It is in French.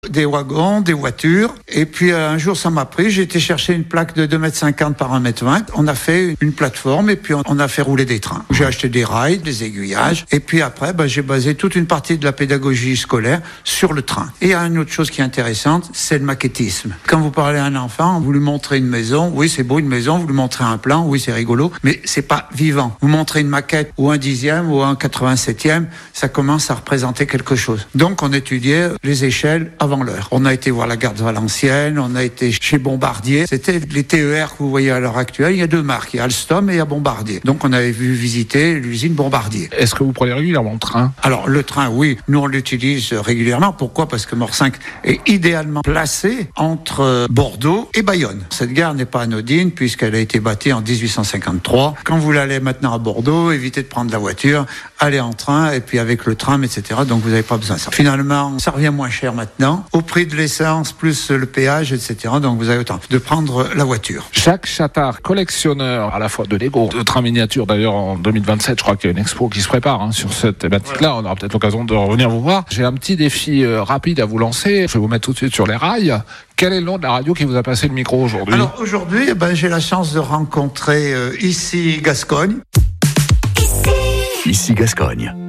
des wagons, des voitures. Et puis un jour, ça m'a pris. J'ai été chercher une plaque de 2,50 m par 1,20 m. On a fait une plateforme et puis on a fait rouler des trains. J'ai acheté des rails, des aiguillages. Et puis après, j'ai basé toute une partie de la pédagogie scolaire sur le train. Et il y a une autre chose qui est intéressante, c'est le maquettisme. Quand vous parlez à un enfant, vous lui montrez une maison. Oui, c'est beau une maison. Vous lui montrez un plan. Oui, c'est rigolo. Mais c'est pas vivant. Vous montrez une maquette ou un 10e ou un 87e, ça commence à représenter quelque chose. Donc on étudiait les échelles avant l'heure. On a été voir la gare de Valenciennes, on a été chez Bombardier. C'était les TER que vous voyez à l'heure actuelle. Il y a deux marques, il y a Alstom et il y a Bombardier. Donc on avait vu visiter l'usine Bombardier. Est-ce que vous prenez régulièrement le train ? Alors le train, oui, nous on l'utilise régulièrement. Pourquoi ? Parce que Morsinc est idéalement placé entre Bordeaux et Bayonne. Cette gare n'est pas anodine puisqu'elle a été bâtie en 1853. Quand vous allez maintenant à Bordeaux, évitez de prendre la voiture, allez en train et puis avec le tram, etc. Donc vous n'avez pas besoin de ça. Finalement, ça revient moins cher maintenant, au prix de l'essence plus le péage, etc. Donc vous avez autant de prendre la voiture. Jacques Chattard, collectionneur à la fois de Lego, de trains miniatures. D'ailleurs, en 2027, je crois qu'il y a une expo qui se prépare sur cette thématique-là. On aura peut-être l'occasion de revenir vous voir. J'ai un petit défi rapide à vous lancer. Je vais vous mettre tout de suite sur les rails. Quel est le nom de la radio qui vous a passé le micro aujourd'hui ? Alors aujourd'hui, j'ai la chance de rencontrer ici Gascogne. Ici Gascogne.